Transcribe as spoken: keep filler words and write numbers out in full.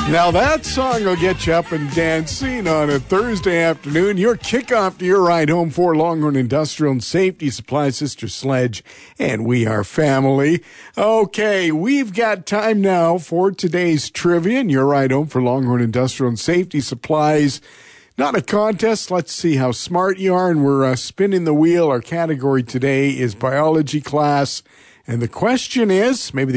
Now that song will get you up and dancing on a Thursday afternoon. Your kickoff to your ride home for Longhorn Industrial and Safety Supply, Sister Sledge, and we are family. Okay, we've got time now for today's trivia and your ride home for Longhorn Industrial and Safety Supplies. Not a contest. Let's see how smart you are, and we're uh, spinning the wheel. Our category today is biology class, and the question is, maybe the